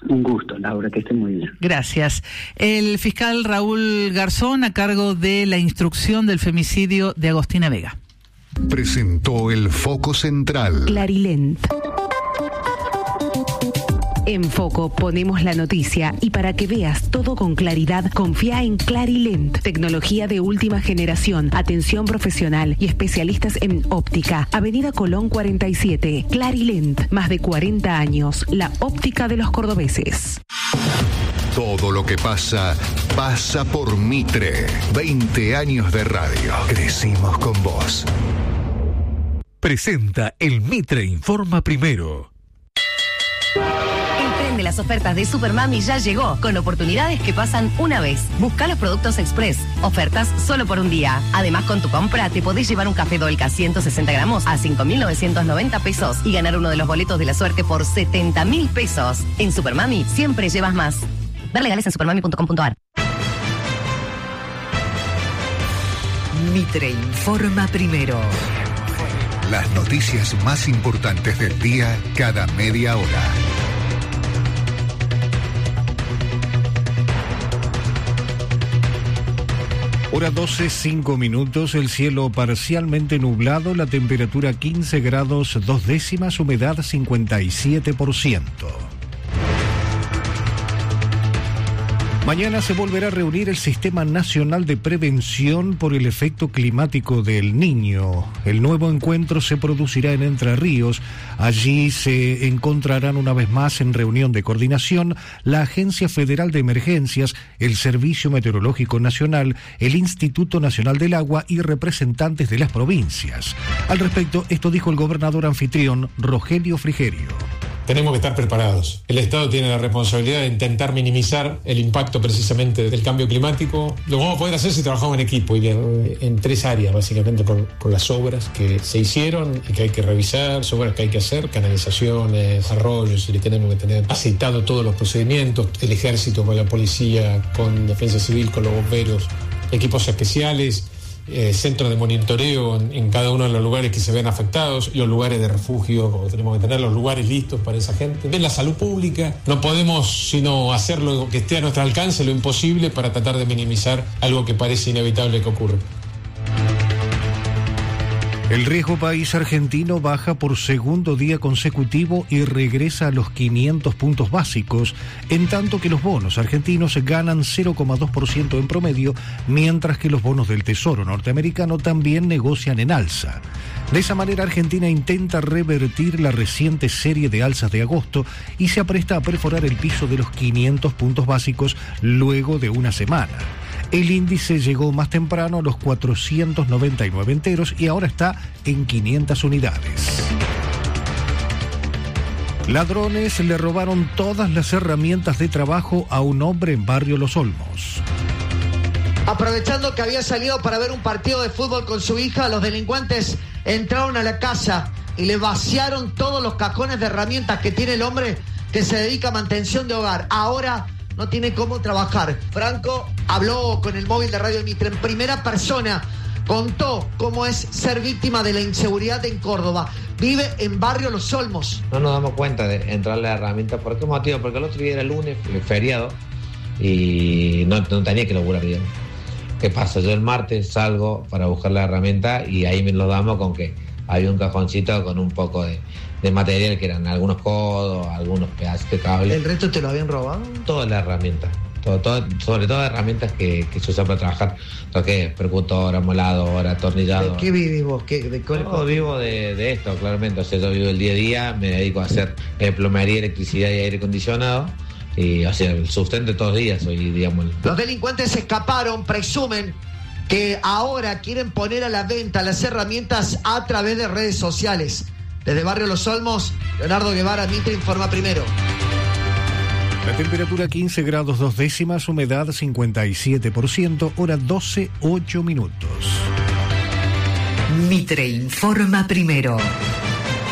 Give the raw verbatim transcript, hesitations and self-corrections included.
Un gusto, Laura, que esté muy bien. Gracias. El fiscal Raúl Garzón, a cargo de la instrucción del femicidio de Agostina Vega. Presentó el Foco Central. Clarilent. En Foco ponemos la noticia y para que veas todo con claridad, confía en Clarilent. Tecnología de última generación, atención profesional y especialistas en óptica. Avenida Colón cuarenta y siete. Clarilent, más de cuarenta años. La óptica de los cordobeses. Todo lo que pasa, pasa por Mitre. veinte años de radio. Crecimos con vos. Presenta el Mitre Informa Primero. De las ofertas de Supermami ya llegó, con oportunidades que pasan una vez. Busca los productos Express, ofertas solo por un día. Además, con tu compra te podés llevar un café Dolca ciento sesenta gramos a cinco mil novecientos noventa pesos y ganar uno de los boletos de la suerte por setenta mil pesos. En Supermami siempre llevas más. Ver legales en supermami punto com punto a r. Mitre Informa Primero. Las noticias más importantes del día cada media hora. Hora doce, cinco minutos, el cielo parcialmente nublado, la temperatura quince grados dos décimas, humedad cincuenta y siete por ciento. Mañana se volverá a reunir el Sistema Nacional de Prevención por el efecto climático del Niño. El nuevo encuentro se producirá en Entre Ríos. Allí se encontrarán una vez más en reunión de coordinación la Agencia Federal de Emergencias, el Servicio Meteorológico Nacional, el Instituto Nacional del Agua y representantes de las provincias. Al respecto, esto dijo el gobernador anfitrión, Rogelio Frigerio. Tenemos que estar preparados. El Estado tiene la responsabilidad de intentar minimizar el impacto precisamente del cambio climático. Lo vamos a poder hacer si trabajamos en equipo y en, en tres áreas, básicamente, con, con las obras que se hicieron y que hay que revisar, obras que hay que hacer, canalizaciones, arroyos, y le tenemos que tener aceitado todos los procedimientos, el ejército con la policía, con defensa civil, con los bomberos, equipos especiales, Eh, centros de monitoreo en, en cada uno de los lugares que se ven afectados, los lugares de refugio, como tenemos que tener los lugares listos para esa gente. En la salud pública no podemos sino hacer lo que esté a nuestro alcance, lo imposible, para tratar de minimizar algo que parece inevitable que ocurra. El riesgo país argentino baja por segundo día consecutivo y regresa a los quinientos puntos básicos, en tanto que los bonos argentinos ganan cero coma dos por ciento en promedio, mientras que los bonos del Tesoro norteamericano también negocian en alza. De esa manera, Argentina intenta revertir la reciente serie de alzas de agosto y se apresta a perforar el piso de los quinientos puntos básicos luego de una semana. El índice llegó más temprano a los cuatrocientos noventa y nueve enteros y ahora está en quinientas unidades. Ladrones le robaron todas las herramientas de trabajo a un hombre en Barrio Los Olmos. Aprovechando que había salido para ver un partido de fútbol con su hija, los delincuentes entraron a la casa y le vaciaron todos los cajones de herramientas que tiene el hombre que se dedica a mantención de hogar. Ahora no tiene cómo trabajar. Franco habló con el móvil de Radio Mitre en primera persona, contó cómo es ser víctima de la inseguridad en Córdoba. Vive en Barrio Los Olmos. No nos damos cuenta de entrar a la herramienta. ¿Por qué motivo? Porque el otro día era lunes, feriado, y no, no tenía que laburar bien. ¿Qué pasa? Yo el martes salgo para buscar la herramienta y ahí me lo damos con que había un cajoncito con un poco de, de material que eran algunos codos, algunos pedazos de cable. ¿El resto te lo habían robado? Toda la herramienta. Todo, todo, sobre todo herramientas que, que se usan para trabajar, lo que es percutora, moladora, atornillador. ¿De qué vivís vos? ¿Qué, de qué no, vivo de, de esto, claramente. O sea, yo vivo el día a día, me dedico a hacer eh, plomería, electricidad y aire acondicionado. Y, o sea, el sustento todos los días hoy, digamos. Los delincuentes escaparon, presumen que ahora quieren poner a la venta las herramientas a través de redes sociales. Desde Barrio Los Olmos, Leonardo Guevara, Mitre Informa Primero. La temperatura quince grados dos décimas, humedad cincuenta y siete por ciento, hora doce, ocho minutos. Mitre Informa Primero.